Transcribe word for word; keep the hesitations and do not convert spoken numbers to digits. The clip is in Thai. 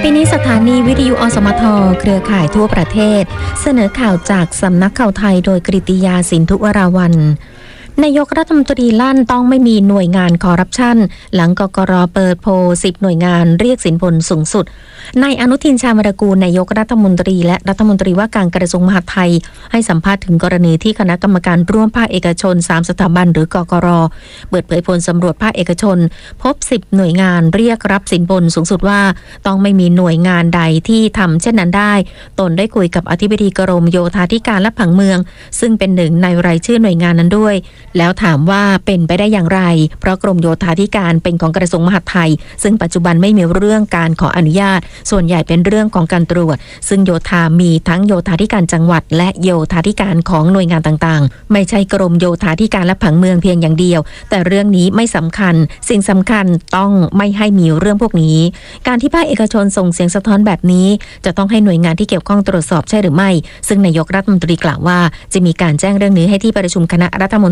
ปีนี้สถานีวิทยุอสมทเครือข่ายทั่วประเทศเสนอข่าวจากสำนักข่าวไทยโดยกฤติยาสินธุวราวัลย์นายกรัฐมนตรีลั่นต้องไม่มีหน่วยงานคอร์รัปชันหลังกกร.เปิดโพลสิบหน่วยงานเรียกสินบนสูงสุดนายอนุทินชาญวิรากูลนายกรัฐมนตรีและรัฐมนตรีว่าการกระทรวงมหาดไทยให้สัมภาษณ์ถึงกรณีที่คณะกรรมการร่วมภาคเอกชนสามสถาบันหรือกกร.เปิดเผยผลสำรวจภาคเอกชนพบสิบหน่วยงานเรียกรับสินบนสูงสุดว่าต้องไม่มีหน่วยงานใดที่ทำเช่นนั้นได้ตนได้คุยกับอธิบดีกรมโยธาธิการและผังเมืองซึ่งเป็นหนึ่งในรายชื่อหน่วยงานนั้นด้วยแล้วถามว่าเป็นไปได้อย่างไรเพราะกรมโยธาธิการเป็นของกระทรวงมหาดไทยซึ่งปัจจุบันไม่มีเรื่องการขออนุญาตส่วนใหญ่เป็นเรื่องของการตรวจซึ่งโยธามีทั้งโยธาธิการจังหวัดและโยธาธิการของหน่วยงานต่างๆไม่ใช่กรมโยธาธิการและผังเมืองเพียงอย่างเดียวแต่เรื่องนี้ไม่สำคัญสิ่งสำคัญต้องไม่ให้มีเรื่องพวกนี้การที่ภาคเอกชนส่งเสียงสะท้อนแบบนี้จะต้องให้หน่วยงานที่เกี่ยวข้องตรวจสอบใช่หรือไม่ซึ่งนายกรัฐมนตรีกล่าวว่าจะมีการแจ้งเรื่องนี้ให้ที่ประชุมคณะรัฐมนตรี